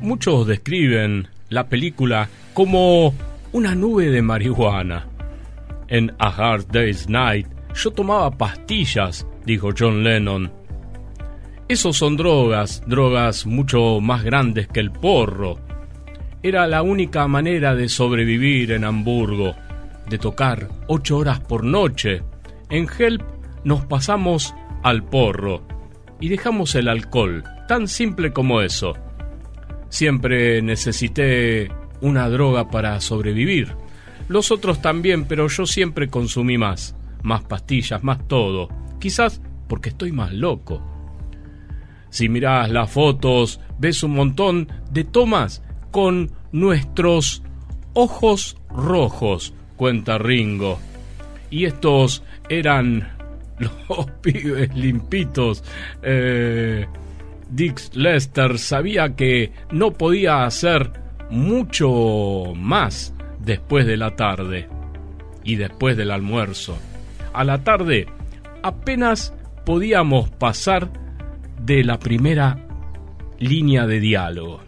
Muchos describen la película como una nube de marihuana. En A Hard Day's Night yo tomaba pastillas, dijo John Lennon. Esos son drogas mucho más grandes que el porro. Era la única manera de sobrevivir en Hamburgo, de tocar 8 horas por noche. En Help nos pasamos al porro y dejamos el alcohol, tan simple como eso. Siempre necesité una droga para sobrevivir. Los otros también, pero yo siempre consumí más pastillas, más todo. Quizás porque estoy más loco. Si mirás las fotos, ves un montón de tomas con nuestros ojos rojos, cuenta Ringo. Y estos eran los pibes limpitos. Dick Lester sabía que no podía hacer mucho más después de la tarde y después del almuerzo. A la tarde apenas podíamos pasar de la primera línea de diálogo.